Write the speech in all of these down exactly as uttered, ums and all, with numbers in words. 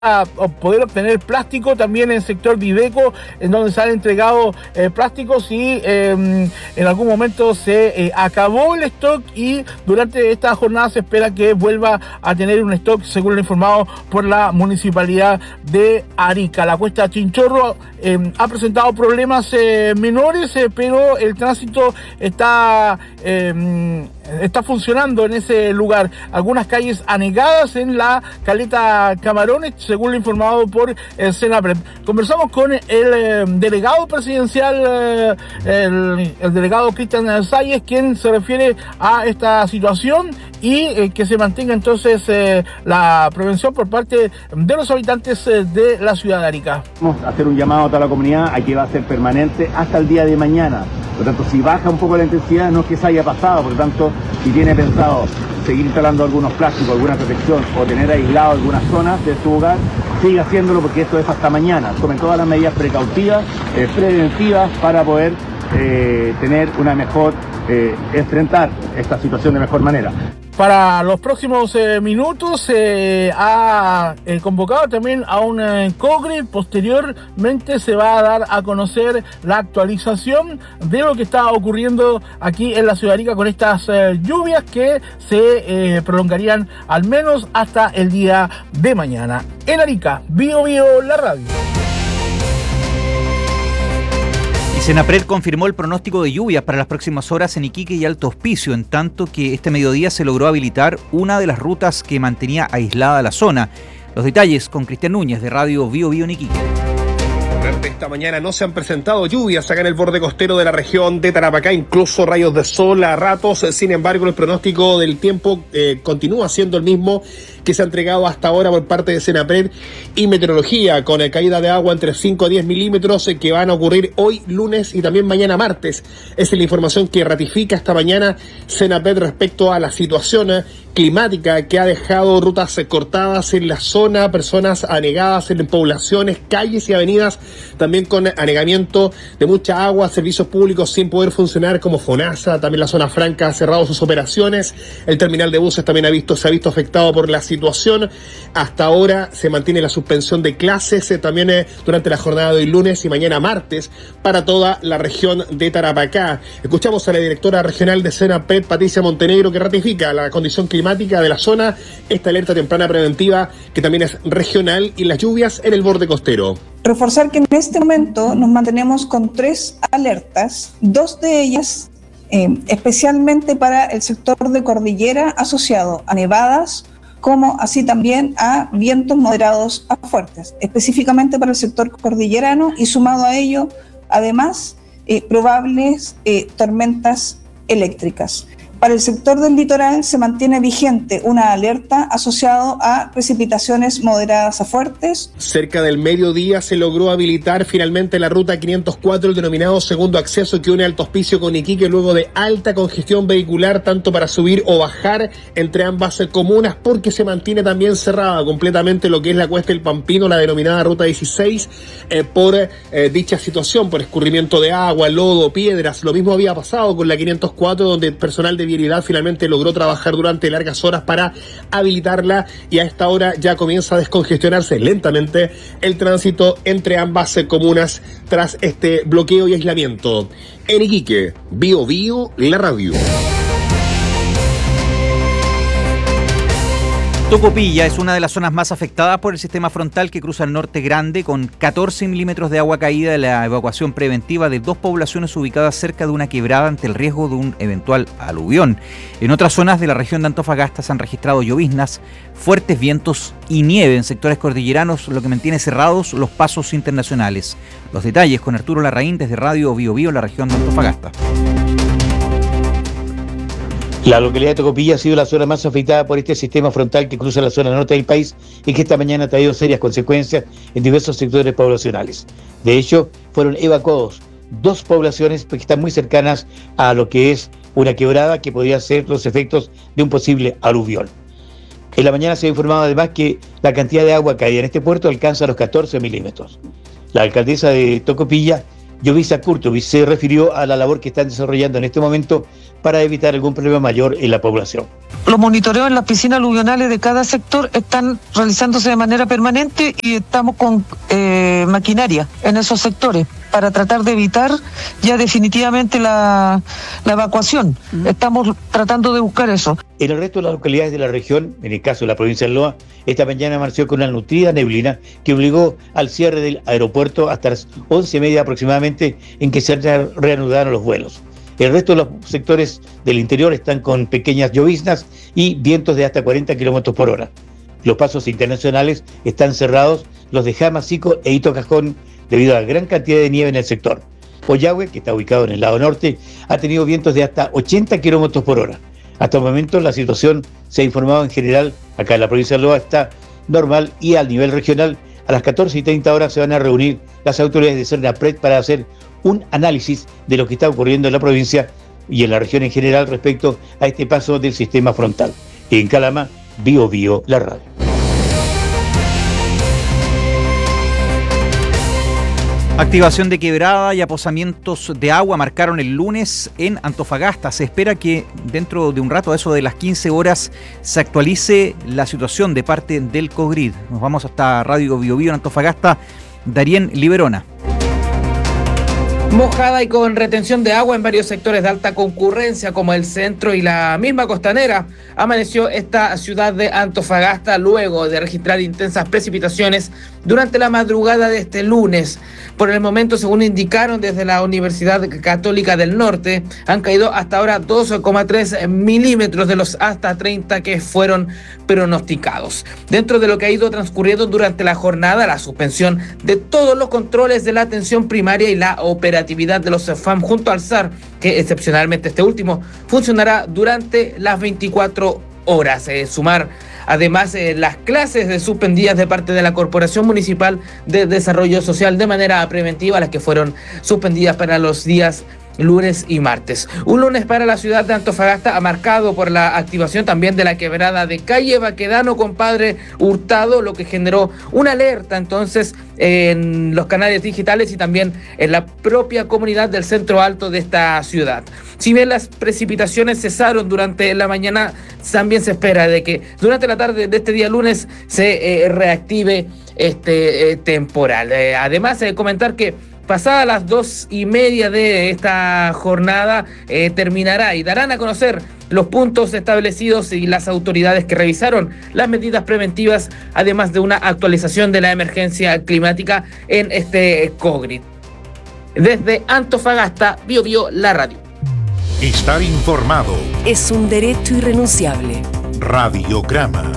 a poder obtener plástico, también en el sector Viveco, en donde se han entregado eh, plásticos y eh, en algún momento se eh, acabó el stock y durante esta jornada se espera que vuelva a tener un stock, según lo informado por la Municipalidad de Arica. La cuesta Chinchorro eh, ha presentado problemas eh, menores, eh, pero el tránsito está eh, está funcionando en ese lugar. Algunas calles anegadas en la caleta Camarones, según lo informado por el Senapred. Conversamos con el eh, delegado presidencial, eh, el, el delegado Cristian Salles, quien se refiere a esta situación y eh, que se mantenga entonces eh, la prevención por parte de los habitantes eh, de la ciudad de Arica. Vamos a hacer un llamado a toda la comunidad a que va a ser permanente hasta el día de mañana. Por lo tanto, si baja un poco la intensidad, no es que se haya pasado. Por lo tanto, si tiene pensado seguir instalando algunos plásticos, alguna protección o tener aislado algunas zonas de su hogar, siga haciéndolo porque esto es hasta mañana. Tomen todas las medidas precautivas, eh, preventivas para poder eh, tener una mejor, eh, enfrentar esta situación de mejor manera. Para los próximos eh, minutos se eh, ha eh, convocado también a un eh, COGRE. Posteriormente se va a dar a conocer la actualización de lo que está ocurriendo aquí en la ciudad de Arica con estas eh, lluvias que se eh, prolongarían al menos hasta el día de mañana. En Arica, Bio Bio, la radio. Senapred confirmó el pronóstico de lluvias para las próximas horas en Iquique y Alto Hospicio, en tanto que este mediodía se logró habilitar una de las rutas que mantenía aislada la zona. Los detalles con Cristian Núñez de Radio Bio Bio en Iquique. Durante esta mañana no se han presentado lluvias acá en el borde costero de la región de Tarapacá, incluso rayos de sol a ratos. Sin embargo, el pronóstico del tiempo eh, continúa siendo el mismo que se ha entregado hasta ahora por parte de Senapred y Meteorología, con eh, caída de agua entre cinco a diez milímetros eh, que van a ocurrir hoy lunes y también mañana martes. Esa es la información que ratifica esta mañana Senapred respecto a la situación eh, climática que ha dejado rutas eh, cortadas en la zona, personas anegadas en poblaciones, calles y avenidas, también con anegamiento de mucha agua, servicios públicos sin poder funcionar como FONASA, también la zona franca ha cerrado sus operaciones, el terminal de buses también ha visto, se ha visto afectado por la situación. Hasta ahora se mantiene la suspensión de clases eh, también eh, durante la jornada de hoy lunes y mañana martes para toda la región de Tarapacá. Escuchamos a la directora regional de Senapred, Patricia Montenegro, que ratifica la condición climática de la zona, esta alerta temprana preventiva que también es regional y las lluvias en el borde costero. Reforzar que en este momento nos mantenemos con tres alertas, dos de ellas eh, especialmente para el sector de cordillera asociado a nevadas, como así también a vientos moderados a fuertes, específicamente para el sector cordillerano y sumado a ello, además, eh, probables eh, tormentas eléctricas. Para el sector del litoral se mantiene vigente una alerta asociada a precipitaciones moderadas a fuertes. Cerca del mediodía se logró habilitar finalmente la ruta quinientos cuatro, el denominado segundo acceso que une Alto Hospicio con Iquique, luego de alta congestión vehicular, tanto para subir o bajar entre ambas comunas, porque se mantiene también cerrada completamente lo que es la Cuesta del Pampino, la denominada ruta dieciséis, eh, por eh, dicha situación, por escurrimiento de agua, lodo, piedras. Lo mismo había pasado con la quinientos cuatro, donde el personal de finalmente logró trabajar durante largas horas para habilitarla y a esta hora ya comienza a descongestionarse lentamente el tránsito entre ambas comunas tras este bloqueo y aislamiento. En Iquique, Bio Bio, la radio. Tocopilla es una de las zonas más afectadas por el sistema frontal que cruza el norte grande, con catorce milímetros de agua caída de la evacuación preventiva de dos poblaciones ubicadas cerca de una quebrada ante el riesgo de un eventual aluvión. En otras zonas de la región de Antofagasta se han registrado lloviznas, fuertes vientos y nieve en sectores cordilleranos, lo que mantiene cerrados los pasos internacionales. Los detalles con Arturo Larraín desde Radio Bio Bio, la región de Antofagasta. La localidad de Tocopilla ha sido la zona más afectada por este sistema frontal que cruza la zona norte del país y que esta mañana ha traído serias consecuencias en diversos sectores poblacionales. De hecho, fueron evacuados dos poblaciones que están muy cercanas a lo que es una quebrada que podría ser los efectos de un posible aluvión. En la mañana se ha informado además que la cantidad de agua caída en este puerto alcanza los catorce milímetros. La alcaldesa de Tocopilla Jovisa Kurtovic se refirió a la labor que están desarrollando en este momento para evitar algún problema mayor en la población. Los monitoreos en las piscinas aluvionales de cada sector están realizándose de manera permanente y estamos con eh, maquinaria en esos sectores para tratar de evitar ya definitivamente la, la evacuación. Uh-huh. Estamos tratando de buscar eso. En el resto de las localidades de la región, en el caso de la provincia de Loa, esta mañana amaneció con una nutrida neblina que obligó al cierre del aeropuerto hasta las once y media aproximadamente, en que se reanudaron los vuelos. El resto de los sectores del interior están con pequeñas lloviznas y vientos de hasta cuarenta kilómetros por hora. Los pasos internacionales están cerrados, los de Jama, Sico e Ito Cajón, debido a la gran cantidad de nieve en el sector. Oyahue, que está ubicado en el lado norte, ha tenido vientos de hasta ochenta kilómetros por hora. Hasta el momento la situación se ha informado en general, acá en la provincia de Loa está normal, y al nivel regional a las catorce y treinta horas se van a reunir las autoridades de Cernapred para hacer un análisis de lo que está ocurriendo en la provincia y en la región en general respecto a este paso del sistema frontal. En Calama, Bio Bio, la radio. Activación de quebrada y aposamientos de agua marcaron el lunes en Antofagasta. Se espera que dentro de un rato, a eso de las quince horas, se actualice la situación de parte del COGRID. Nos vamos hasta Radio Bio Bio en Antofagasta. Darien Liberona. Mojada y con retención de agua en varios sectores de alta concurrencia como el centro y la misma costanera, amaneció esta ciudad de Antofagasta luego de registrar intensas precipitaciones durante la madrugada de este lunes. Por el momento, según indicaron desde la Universidad Católica del Norte, han caído hasta ahora dos coma tres milímetros de los hasta treinta que fueron pronosticados. Dentro de lo que ha ido transcurriendo durante la jornada, la suspensión de todos los controles de la atención primaria y la operatividad de los C E F A M junto al S A R, que excepcionalmente este último funcionará durante las veinticuatro horas. Eh, sumar además eh, las clases de suspendidas de parte de la Corporación Municipal de Desarrollo Social de manera preventiva, las que fueron suspendidas para los días lunes y martes. Un lunes para la ciudad de Antofagasta marcado por la activación también de la quebrada de calle Baquedano Compadre Hurtado, lo que generó una alerta entonces en los canales digitales y también en la propia comunidad del centro alto de esta ciudad. Si bien las precipitaciones cesaron durante la mañana, también se espera de que durante la tarde de este día lunes se eh, reactive este eh, temporal. Eh, además, eh, comentar que pasadas las dos y media de esta jornada eh, terminará y darán a conocer los puntos establecidos y las autoridades que revisaron las medidas preventivas, además de una actualización de la emergencia climática en este COGRID. Desde Antofagasta, Bio Bio, la radio. Estar informado es un derecho irrenunciable. Radiograma.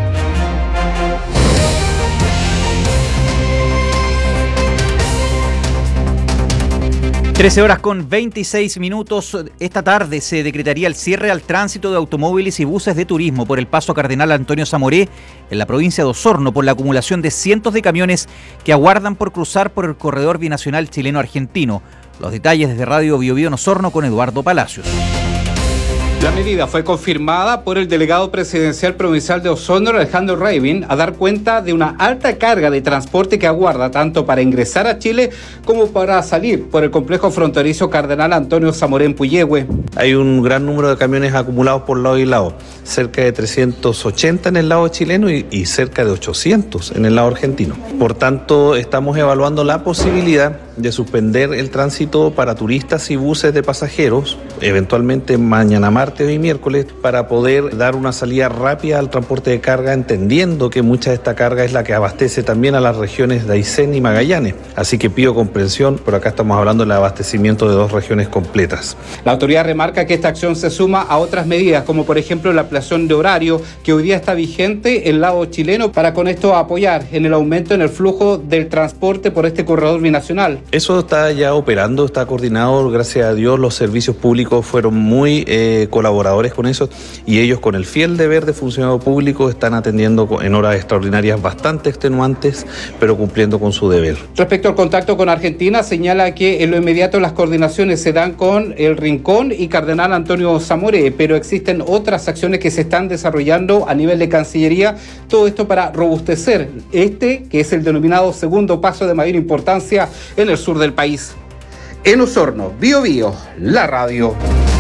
trece horas con veintiséis minutos. Esta tarde se decretaría el cierre al tránsito de automóviles y buses de turismo por el paso Cardenal Antonio Zamoré en la provincia de Osorno por la acumulación de cientos de camiones que aguardan por cruzar por el corredor binacional chileno-argentino. Los detalles desde Radio Bio Bio en Osorno con Eduardo Palacios. La medida fue confirmada por el delegado presidencial provincial de Osorno, Alejandro Reivin, a dar cuenta de una alta carga de transporte que aguarda tanto para ingresar a Chile como para salir por el complejo fronterizo Cardenal Antonio Zamoré en Puyehue. Hay un gran número de camiones acumulados por lado y lado, cerca de trescientos ochenta en el lado chileno y, y cerca de ochocientos en el lado argentino. Por tanto, estamos evaluando la posibilidad de suspender el tránsito para turistas y buses de pasajeros, eventualmente mañana martes y miércoles, para poder dar una salida rápida al transporte de carga, entendiendo que mucha de esta carga es la que abastece también a las regiones de Aysén y Magallanes. Así que pido comprensión, por acá estamos hablando del abastecimiento de dos regiones completas. La autoridad remarca que esta acción se suma a otras medidas, como por ejemplo la ampliación de horario, que hoy día está vigente en el lado chileno, para con esto apoyar en el aumento en el flujo del transporte por este corredor binacional. Eso está ya operando, está coordinado, gracias a Dios los servicios públicos fueron muy eh, colaboradores con eso y ellos con el fiel deber de funcionario público están atendiendo en horas extraordinarias bastante extenuantes, pero cumpliendo con su deber. Respecto al contacto con Argentina, señala que en lo inmediato las coordinaciones se dan con El Rincón y Cardenal Antonio Zamoré, pero existen otras acciones que se están desarrollando a nivel de Cancillería, todo esto para robustecer este, que es el denominado segundo paso de mayor importancia en el sur del país. En Osorno, Bio Bio, la radio.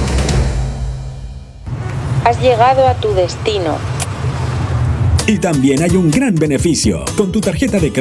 Has llegado a tu destino. Y también hay un gran beneficio. Con tu tarjeta de crédito